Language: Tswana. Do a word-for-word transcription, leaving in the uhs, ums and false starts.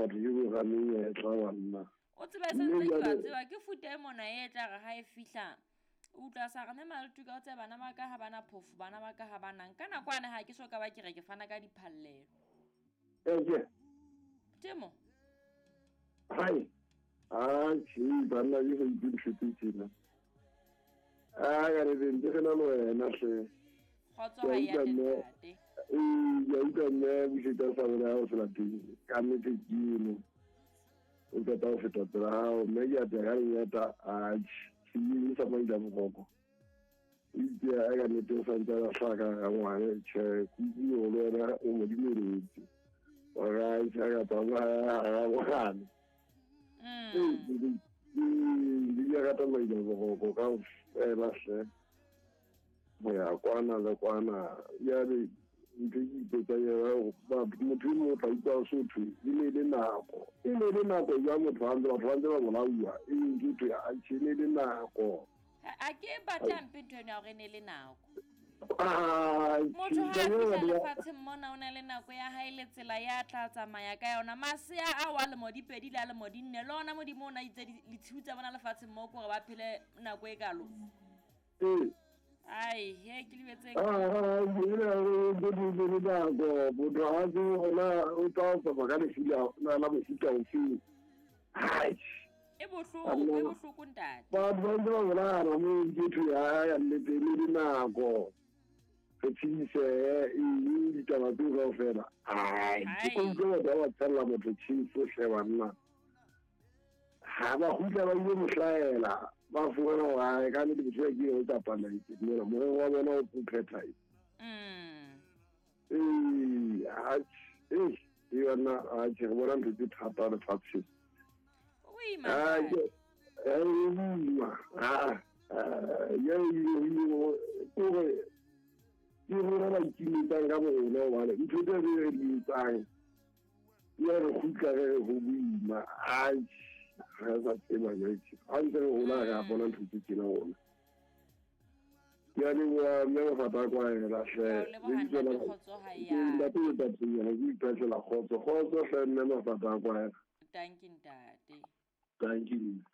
batho ke go ga menyetla banna o tseba se ntse ke wa tseba ke futa e mona e tla ga ha e fihla o tla sa ga mema le tuka o tse bana ba ka ha bana phofu bana ba ka ha banang kana kwana ha ke so ka ba ke re ke fana ka diphallelo eke temo hai ah chi banna di go ipitshitsina ah ga re dintse gena lo wena hle khotso ha ya tate eh ya ikane bishita sa bona o sela teng ka metse kino o ka ta o feta tsela hao mme ya te ga nyeta a chi sa mo ida mokoko ite a ga nete sa ntse la saka ga ngwane che kuzi o le ra o mo di meretse wa ga isa ga ta ba ga ngwane mm di ya ga ta mo ida mokoko ka e la se ya kwana le kwana ya re ndi tsa ya ba motho mo tla itwa sotho ile le nako ile le nako ya motho a ntse ba ntse ba bolawa e ntse ya tshine le nako a ke batla mpintweni ya gore ne le nako ah motho ha fihla lefatsheng mona o na le nako ya hae le tsela ya tla tsamaya ka yona masea a wa le modipedi la le modinne le ona modimo ona itse le tshutsa bona lefatsheng mo go ba phele nako e kalo eh ai he ke le betse ah dira go go go da go bo da go ona o ta ba ba ka le fila na la mo sita o fi ai e bohloko e bohloko ntate ba ba ba ba ra mo dithu ya ya le le nako ke tshise e di taba di go fela ai ke go go da wa tsela mo tshise se bana ha ba hutla ba ile mohlaela ba fuwa wa ka le ditse ke o tsa pala itse mo mo wa bona o phetha mm eh a eh yona a ke bona ntse thata le fatse ui ma ah eh ma ah ya yo ko ke bona ba itse tanga bo no wala ntse tse re di tsang ya re hutla re go buima a ga sa tsema yetse a ntse go la ga bona ntse ke na ona ya le wa me ga ta kwa la hle le bo hana khotso ha ya la te ta tsenya le ipetla khotso khotso hle me ma fa ta kwa thank you ntate thank you